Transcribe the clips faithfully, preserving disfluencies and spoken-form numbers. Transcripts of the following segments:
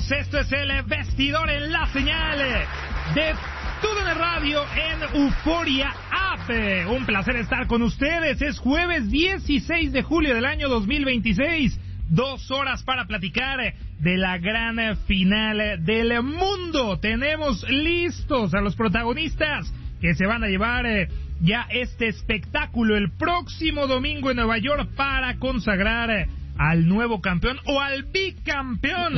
amigos, esto es el Vestidor en la señal de TUDN Radio en Euforia App. Un placer estar con ustedes. Es jueves dieciséis de julio del año dos mil veintiséis. Dos horas para platicar de la gran final del mundo. Tenemos listos a los protagonistas que se van a llevar ya este espectáculo el próximo domingo en Nueva York para consagrar al nuevo campeón o al bicampeón,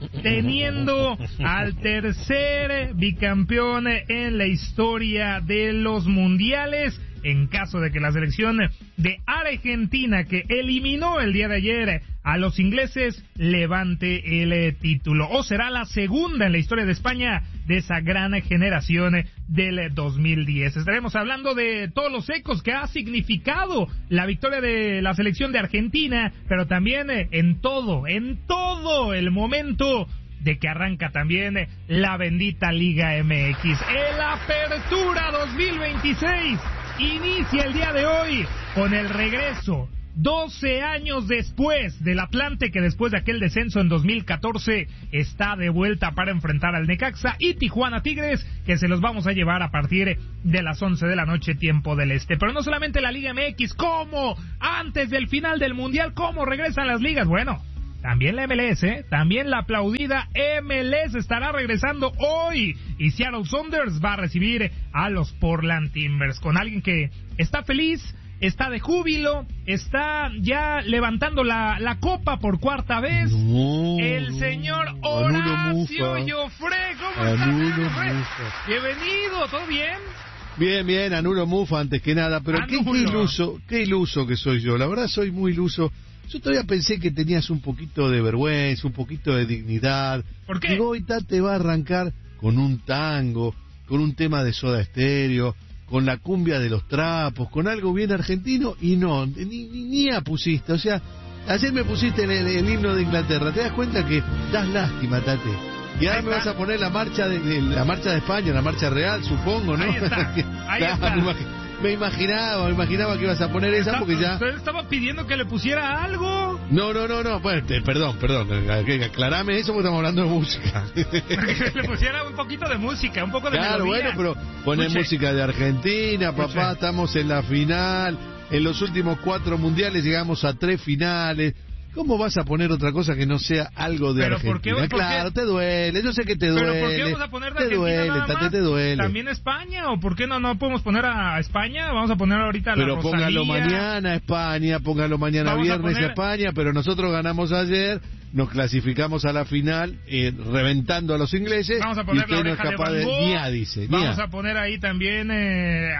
teniendo al tercer bicampeón en la historia de los mundiales, en caso de que la selección de Argentina, que eliminó el día de ayer a los ingleses, levante el título. O será la segunda en la historia de España de esa gran generación del dos mil diez. Estaremos hablando de todos los ecos que ha significado la victoria de la selección de Argentina, pero también en todo, en todo el momento de que arranca también la bendita Liga M X. El Apertura dos mil veintiséis inicia el día de hoy con el regreso, doce años después, del Atlante, que después de aquel descenso en dos mil catorce está de vuelta para enfrentar al Necaxa, y Tijuana Tigres, que se los vamos a llevar a partir de las once de la noche, tiempo del este. Pero no solamente la Liga M X, ¿cómo? Antes del final del Mundial, ¿cómo regresan las ligas? Bueno, también la M L S, ¿eh? También la aplaudida M L S estará regresando hoy, y Seattle Sounders va a recibir a los Portland Timbers, con alguien que está feliz, está de júbilo, está ya levantando la, la copa por cuarta vez. No, el señor Horacio Joffre. ¿Cómo estás? Bienvenido, ¿todo bien? Bien, bien, Anulo Mufa antes que nada, pero qué, qué iluso, qué iluso que soy yo, la verdad soy muy iluso. Yo todavía pensé que tenías un poquito de vergüenza, un poquito de dignidad. ¿Por qué? Y hoy te va a arrancar con un tango, con un tema de Soda Stereo, con la cumbia de los trapos, con algo bien argentino, y no, ni, ni, ni la pusiste. O sea, ayer me pusiste el, el, el himno de Inglaterra. ¿Te das cuenta que das lástima, Tate? Y ahora me vas a poner la marcha de, de la marcha de España, la marcha real, supongo, ¿no? Ahí está, ahí está. Me imaginaba, me imaginaba que ibas a poner esa Está, porque ya... ¿Usted estaba pidiendo que le pusiera algo? No, no, no, no, pues, te, perdón, perdón, aclarame eso porque estamos hablando de música. Que le pusiera un poquito de música, un poco de claro, melodía. Bueno, pero poner Escuche. música de Argentina, papá, Escuche. Estamos en la final, en los últimos cuatro mundiales llegamos a tres finales. ¿Cómo vas a poner otra cosa que no sea algo de ¿Pero Argentina? ¿por qué, por claro, qué? te duele, yo sé que te duele. ¿Pero por qué vamos a poner de te Argentina duele, nada tate, más? te duele. ¿También España? ¿O por qué no, no podemos poner a España? Vamos a poner ahorita a la Pero Rosalía. póngalo mañana a España, póngalo mañana Vamos viernes a, a, poner... a España, pero nosotros ganamos ayer, nos clasificamos a la final, eh, reventando a los ingleses. Vamos a poner y usted la no es oreja capaz de de... Van Gogh. Ni a, dice, Vamos ni a. a poner ahí también eh,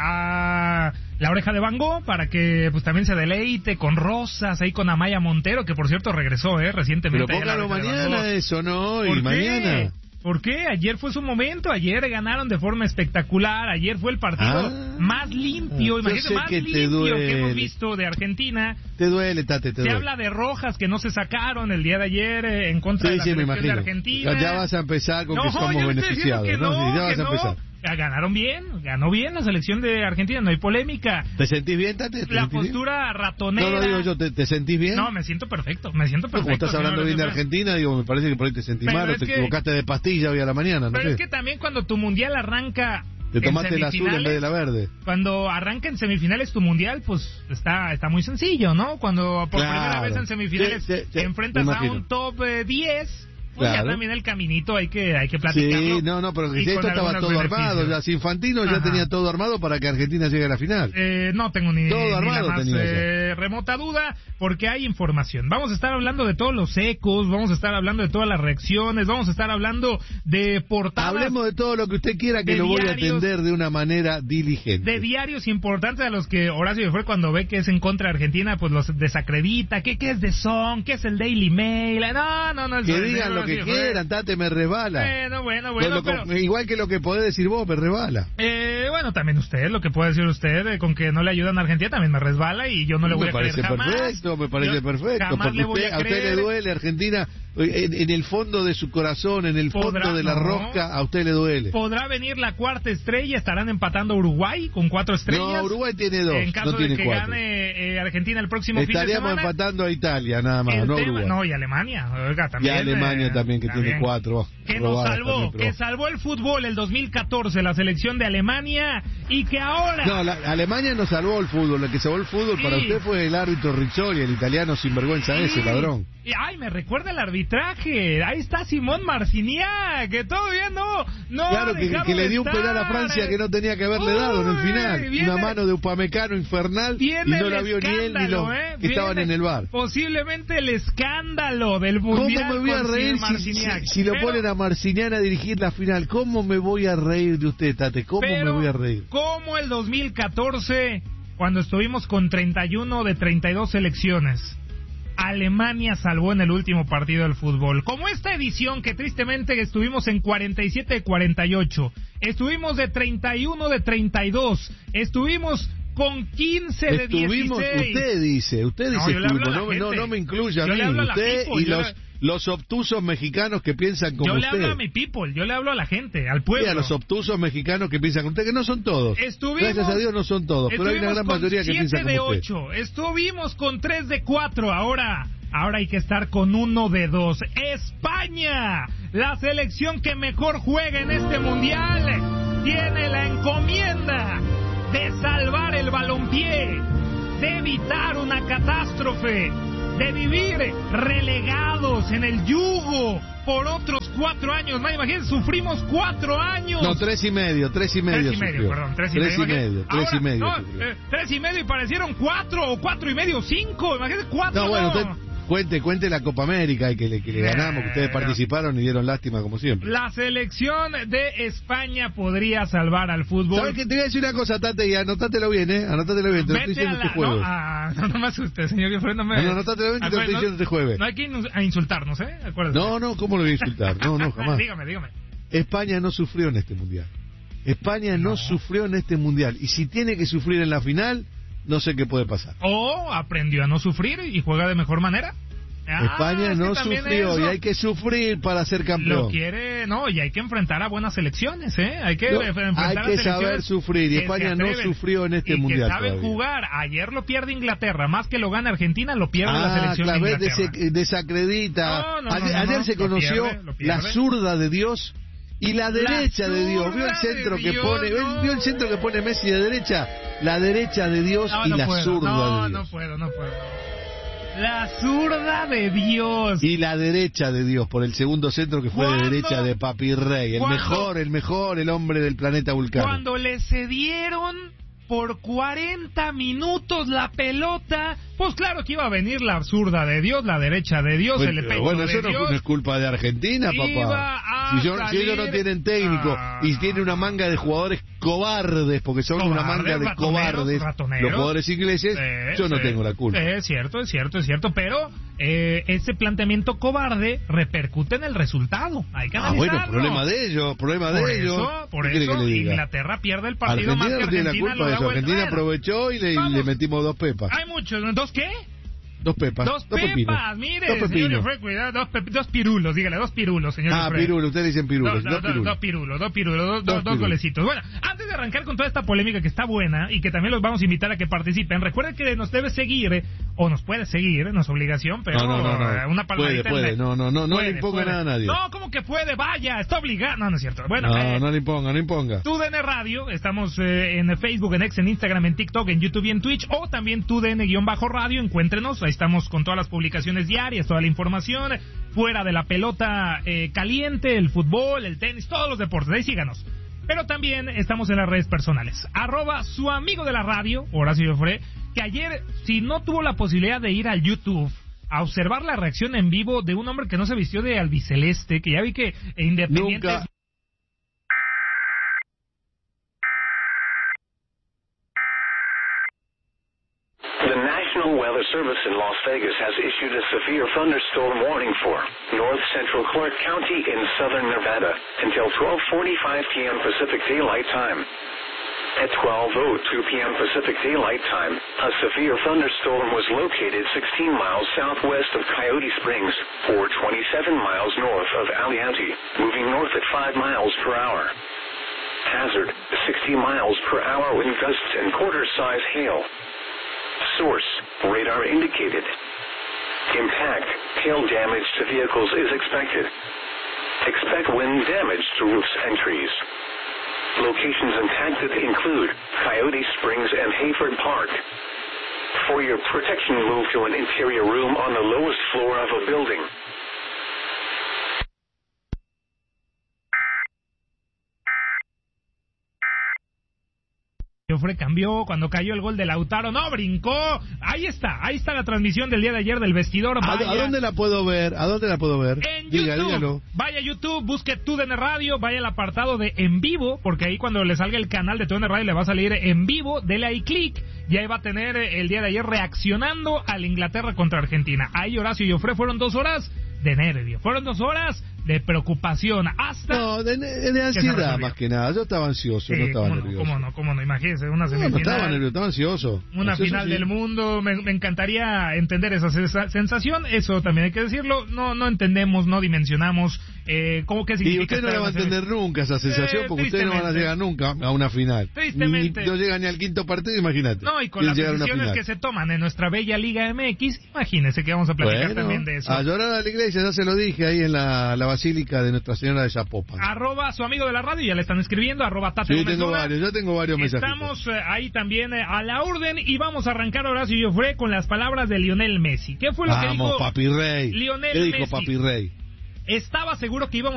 a la oreja de Van Gogh, para que pues también se deleite con rosas, ahí con Amaya Montero, que por cierto regresó eh recientemente. Pero póngalo mañana eso, ¿no? Y mañana. ¿Por qué? Ayer fue su momento, ayer ganaron de forma espectacular, ayer fue el partido ah, más limpio, imagínate, más que limpio que hemos visto de Argentina. Te duele, Tate, te se duele. Se habla de rojas que no se sacaron el día de ayer eh, en contra sí, de la sí, selección de Argentina. Ya vas a empezar con no, que somos beneficiados, que ¿no? no, Sí, ya vas que a empezar. No. Ganaron bien, ganó bien la selección de Argentina, no hay polémica. ¿Te sentís bien, Tate? La postura bien? ratonera. No, no digo yo, ¿te, ¿te sentís bien? No, me siento perfecto, me siento perfecto. Como estás hablando bien de Argentina, digo, me parece que por ahí te sentís mal o te que... equivocaste de pastilla hoy a la mañana, no Pero sé. es que también cuando tu mundial arranca... Te tomaste el azul en vez de la verde. Cuando arranca en semifinales tu mundial, pues está está muy sencillo, ¿no? Cuando por claro. primera vez en semifinales sí, sí, sí, te enfrentas a un top eh, diez... Pues claro. Ya también el caminito hay que hay que platicarlo. Sí, no, no, pero que esto estaba todo armado, ya Infantino ya Ajá. tenía todo armado para que Argentina llegue a la final. Eh, no tengo ni, todo ni armado la más eh, remota duda, porque hay información. Vamos a estar hablando de todos los ecos, vamos a estar hablando de todas las reacciones, vamos a estar hablando de portadas. Hablemos de todo lo que usted quiera, que lo voy a atender de una manera diligente. De diarios importantes a los que Horacio Joffre, cuando ve que es en contra de Argentina, pues los desacredita. ¿Qué, qué es The Sun? ¿Qué es el Daily Mail? No, no, no. Que es digan lo que quieran, Tate, me resbala. Bueno, bueno, bueno. Lo, pero... Igual que lo que podés decir vos, me resbala. Eh, bueno, también usted, lo que puede decir usted, eh, con que no le ayudan a Argentina, también me resbala y yo no le voy me a creer jamás. Perfecto, me parece yo perfecto, jamás porque le voy usted, a, a usted le duele Argentina, en, en el fondo de su corazón, en el fondo Podrá, de la no. rosca, a usted le duele. Podrá venir la cuarta estrella, estarán empatando Uruguay con cuatro estrellas. No, Uruguay tiene dos, En caso no tiene de que cuatro. gane eh, Argentina el próximo fin de Estaríamos semana. empatando a Italia, nada más, El no a tema- Uruguay. no, y Alemania, oiga, Y también. a Alemania eh, también, que tiene cuatro. Que nos robadas salvó, también, pero- que salvó el fútbol el dos mil catorce, la selección de Alemania, y que ahora... No, la, Alemania no salvó el fútbol, el que salvó el fútbol Sí. para usted fue el árbitro Rizzoli, el italiano sinvergüenza Sí. ese, ladrón. Y, ay, me recuerda el arbitraje. Ahí está Simón Marciniak, que todavía no, no Claro, ha que, dejado que le de dio un estar. penal a Francia que no tenía que haberle dado en el Uy, final. viene- Una mano de Upamecano infernal y Viene no el la vio ni él ni escándalo, los ¿eh? que estaban Viene en el bar. Posiblemente el escándalo del ¿Cómo mundial. me voy a con reír Simón si, Marciniak. si- si lo Pero- ponen a Marciniak a dirigir la final? ¿Cómo me voy a reír de usted, Tate? ¿Cómo pero, me voy a reír? como el dos mil catorce, cuando estuvimos con treinta y uno de treinta y dos selecciones, Alemania salvó en el último partido del fútbol. Como esta edición que tristemente estuvimos en cuarenta y siete de cuarenta y ocho, estuvimos de treinta y uno de treinta y dos, estuvimos con quince de Estuvimos, dieciséis. usted dice, usted No, dice yo le hablo a estuvimos, la no, no, gente. no me incluya a Yo mí, le hablo a la usted people, y yo los, le- los obtusos mexicanos que piensan como Yo le usted. hablo a mi people, yo le hablo a la gente, al Sí, pueblo. a los obtusos mexicanos que piensan como usted, que no son todos. Estuvimos, Gracias a Dios no son todos, pero hay una estuvimos gran con mayoría que piensa siete de como usted. ocho, estuvimos con tres de cuatro, ahora, ahora hay que estar con uno de dos. España, la selección que mejor juega en este mundial, tiene la encomienda de salvar el balompié, de evitar una catástrofe, de vivir relegados en el yugo por otros cuatro años más. Imagínense, sufrimos cuatro años. No, tres y medio, tres y medio. Tres y medio, sufrió. perdón, tres y tres medio. y medio, tres Ahora, y medio. no, sufrió. eh, tres y medio y parecieron cuatro o cuatro y medio, cinco. Imagínate, cuatro. No, bueno, no. usted cuente, cuente la Copa América y que le, que le ganamos, que ustedes Bueno. participaron y dieron lástima como siempre. La selección de España podría salvar al fútbol. ¿Sabes qué? Te voy a decir una cosa, Tate, y anotátelo bien, ¿eh? Anotátelo bien, te lo estoy Vete a diciendo la... este jueves. No, ah, no, no me asuste, señor Guilfredo, no me... No, no, anotátelo bien, te lo estoy Acuérdate, diciendo este jueves. No hay que inu- a insultarnos, ¿eh? Acuérdate. No, no, ¿cómo lo voy a insultar? No, no, jamás. dígame, dígame. España no sufrió en este mundial. España no, No. sufrió en este mundial. Y si tiene que sufrir en la final, no sé qué puede pasar. O aprendió a no sufrir y juega de mejor manera. Ah, España es que no también sufrió eso y hay que sufrir para ser campeón. Lo quiere, no, y hay que enfrentar a buenas selecciones, ¿eh? Hay que No, enfrentar hay a que selecciones saber sufrir, y que España se no atreven sufrió en este y mundial que saben todavía. jugar. Ayer lo pierde Inglaterra, más que lo gana Argentina, lo pierde la Ah, selección de Clavet Inglaterra. dese- desacredita. No, no, no, ayer no, ayer no, se lo conoció pierde, lo la pierde. zurda de Dios y la derecha La de Dios. ¿Vio el zurda de centro que Dios, pone? no. ¿Vio el centro que pone Messi de derecha? La derecha de Dios No, y no la puedo, zurda no, de no Dios. puedo, no puedo. La zurda de Dios. Y la derecha de Dios, por el segundo centro que fue de ¿Cuándo? derecha de Papi Rey. El ¿Cuándo? mejor, el mejor, el hombre del planeta Vulcano. Cuando le cedieron por cuarenta minutos la pelota, pues claro que iba a venir la zurda de Dios, la derecha de Dios, Bueno, el pero pecho bueno, de eso no, Dios. no es culpa de Argentina, Iba papá. a Si, yo- si ellos no salir- tienen técnico Ah, y no. tienen una manga de jugadores cobardes, porque son una Cobardes, manga de ratoneros, cobardes, ratoneros. los jugadores ingleses, Sí, yo no sí. tengo la culpa. Sí, es cierto, es cierto, es cierto, pero eh, ese planteamiento cobarde repercute en el resultado. Hay que Ah, bueno, analizarlo. problema de ellos, problema Por de ellos. eso, por ¿Qué quiere eso que le diga? Inglaterra pierde el partido más Argentina que no tiene la Argentina culpa lo de da eso. vuelta. Argentina Bueno, aprovechó y le, y vamos. le metimos dos pepas. Hay muchos, ¿no? ¿Dos qué? Dos pepas. Dos, pepinos. pepas, mire, Dos señor pepinos. Jofre, cuidado, dos, pe- dos pirulos, dígale, dos pirulos, señor Ah, Jofre. pirulos, ustedes dicen pirulos. Dos, Dos, dos, dos, pirulos. dos pirulos, dos pirulos, dos, Dos dos, dos pirulos. golecitos. Bueno, antes de arrancar con toda esta polémica que está buena y que también los vamos a invitar a que participen, recuerden que nos debe seguir, o nos puede seguir, no es obligación, pero No, no, no, no. eh, una palmadita. Puede, en puede, la- no, no, no, no Puede, le imponga puede. nada a nadie. No, ¿cómo que puede? Vaya, está obligado. No, no es cierto. Bueno, No, eh, no le imponga, no imponga. TUDN Radio, estamos eh, en Facebook, en X, en Instagram, en TikTok, en YouTube y en Twitch, o también TUDN-Radio, encuéntrenos, ahí estamos con todas las publicaciones diarias, toda la información, fuera de la pelota eh, caliente, el fútbol, el tenis, todos los deportes, ahí síganos. Pero también estamos en las redes personales, arroba su amigo de la radio, Horacio Jofre, que ayer, si no tuvo la posibilidad de ir al YouTube a observar la reacción en vivo de un hombre que no se vistió de albiceleste, que ya vi que eh, Independiente... Nunca. The National Weather Service in Las Vegas has issued a severe thunderstorm warning for north central Clark County in southern Nevada until twelve forty-five p.m. Pacific Daylight Time. At twelve oh two p.m. Pacific Daylight Time, A severe thunderstorm was located sixteen miles southwest of Coyote Springs, or twenty-seven miles north of Aliante, moving north at five miles per hour. Hazard, sixty miles per hour wind gusts and quarter-size hail. Source, radar indicated. Impact, hail damage to vehicles is expected. Expect wind damage to roofs and trees. Locations impacted include Coyote Springs and Hayford Park. For your protection, move to an interior room on the lowest floor of a building. Joffre cambió cuando cayó el gol de Lautaro. No, brincó. Ahí está, ahí está la transmisión del día de ayer del vestidor. ¿A, ¿A dónde la puedo ver? ¿A dónde la puedo ver? En Diga, YouTube. Dígalo. Vaya a YouTube, busque T U D N Radio, vaya al apartado de en vivo, porque ahí cuando le salga el canal de T U D N Radio le va a salir en vivo. Dele ahí clic y ahí va a tener el día de ayer reaccionando al Inglaterra contra Argentina. Ahí Horacio y Joffre fueron dos horas de nervio, fueron dos horas de preocupación hasta... No, de, de ansiedad más que nada. Yo estaba ansioso, sí, no estaba cómo nervioso. No, cómo no, cómo no, imagínese, una semifinal... No, no estaba nervioso, estaba ansioso. Una ansioso, final sí. del mundo, me, me encantaría entender esa sensación, eso también hay que decirlo, no no entendemos, no dimensionamos eh, cómo que significa... Y usted no la va a entender nunca esa sensación, eh, porque ustedes no van a llegar nunca a una final. Tristemente. Ni, no llegan ni al quinto partido, imagínate. No, y con las decisiones que se toman en nuestra bella Liga M X, imagínese que vamos a platicar bueno, también de eso. A llorar a la iglesia, ya se lo dije ahí en la, la Basílica de Nuestra Señora de Zapopan. Arroba su amigo de la radio, ya le están escribiendo, arroba Tate Sí, tengo varios, yo tengo varios mensajes. Estamos eh, ahí también eh, a la orden y vamos a arrancar Horacio y Joffre con las palabras de Lionel Messi. ¿Qué fue lo Vamos, que dijo papi rey. Lionel ¿Qué dijo Messi? papi rey? Estaba seguro que íbamos